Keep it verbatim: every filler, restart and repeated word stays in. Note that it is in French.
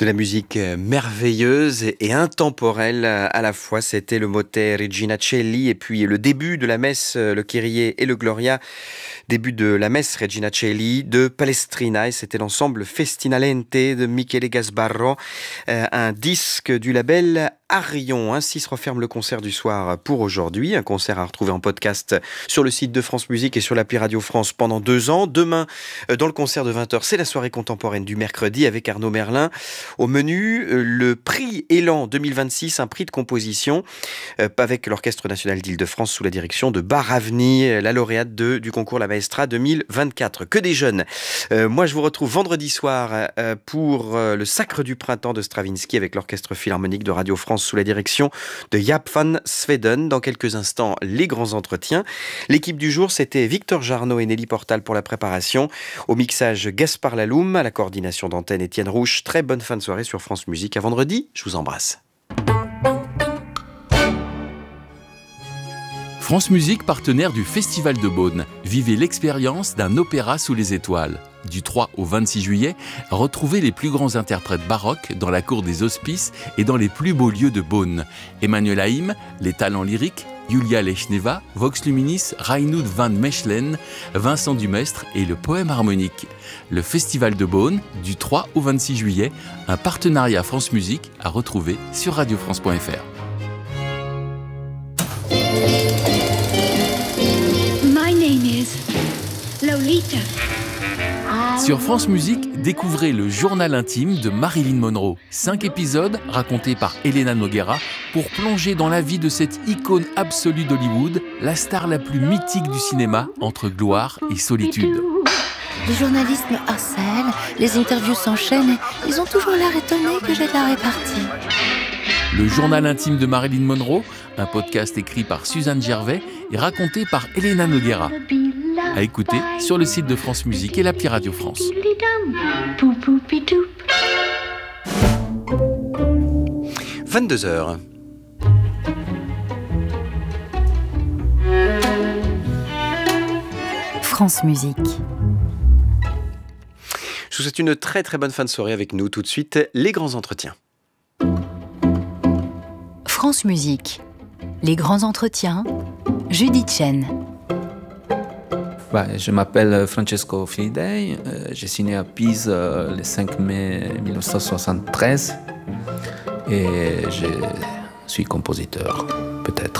de la musique merveilleuse et intemporelle à la fois. C'était le motet Regina Coeli et puis le début de la messe, le Kyrie et le Gloria. Début de la messe Regina Coeli de Palestrina, et c'était l'ensemble Festinalente de Michele Gasbarro, euh, un disque du label Arion. Ainsi se referme le concert du soir pour aujourd'hui. Un concert à retrouver en podcast sur le site de France Musique et sur l'appli Radio France pendant deux ans. Demain, dans le concert de vingt heures, c'est la soirée contemporaine du mercredi avec Arnaud Merlin. Au menu, le prix Élan deux mille vingt-six, un prix de composition avec l'Orchestre National d'Île-de-France sous la direction de Baravni, la lauréate de, du concours La Maestra deux mille vingt-quatre. Que des jeunes. Euh, moi, je vous retrouve vendredi soir euh, pour euh, le Sacre du Printemps de Stravinsky avec l'Orchestre Philharmonique de Radio France sous la direction de Jaap van Zweden. Dans quelques instants, les grands entretiens. L'équipe du jour, c'était Victor Jarno et Nelly Portal pour la préparation. Au mixage, Gaspard Laloum. À la coordination d'antenne, Étienne Rouche. Très bonne fin de soirée sur France Musique. À vendredi, je vous embrasse. France Musique, partenaire du Festival de Beaune. Vivez l'expérience d'un opéra sous les étoiles. Du trois au vingt-six juillet, retrouvez les plus grands interprètes baroques dans la cour des Hospices et dans les plus beaux lieux de Beaune. Emmanuel Haïm, les talents lyriques, Julia Lechneva, Vox Luminis, Reinoud van Mechelen, Vincent Dumestre et le poème harmonique. Le Festival de Beaune, du trois au vingt-six juillet, un partenariat France Musique à retrouver sur radio france point f r. My name is Lolita. Sur France Musique, découvrez le journal intime de Marilyn Monroe. Cinq épisodes racontés par Elena Noguera pour plonger dans la vie de cette icône absolue d'Hollywood, la star la plus mythique du cinéma entre gloire et solitude. Les journalistes me harcèlent, les interviews s'enchaînent et ils ont toujours l'air étonnés que j'ai de la répartie. Le journal intime de Marilyn Monroe, un podcast écrit par Suzanne Gervais et raconté par Elena Noguera. À écouter sur le site de France Musique et l'appli Radio France. vingt-deux heures. France Musique. Je vous souhaite une très très bonne fin de soirée avec nous. Tout de suite, les grands entretiens. France Musique. Les grands entretiens. Judith Chen. Bah, je m'appelle Francesco Filidei, euh, j'ai signé à Pise euh, le cinq mai mille neuf cent soixante-treize et je suis compositeur, peut-être.